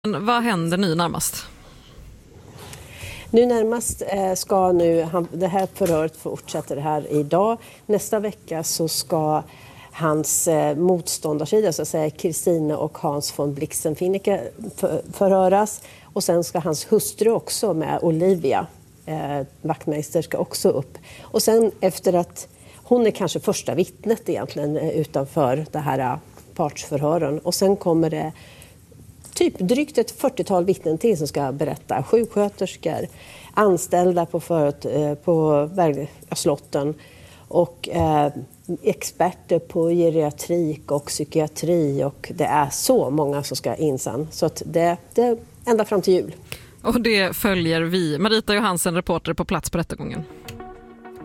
Men vad händer nu närmast? Nu närmast ska det här förhöret fortsätter här idag. Nästa vecka så ska hans motståndarsida, så att säga Kristina och Hans von Blixenfinnecke förhöras. Och sen ska hans hustru också med, Olivia Wachtmeister, ska också upp. Och sen efter att hon är kanske första vittnet egentligen utanför det här partsförhören. Och sen kommer det typ drygt ett 40-tal vittnen till som ska berätta. Sjuksköterskor, anställda på slotten och experter på geriatrik och psykiatri. Och det är så många som ska in sen. Så att det är ända fram till jul. Och det följer vi. Marita Johansen, reporter på plats på rättegången.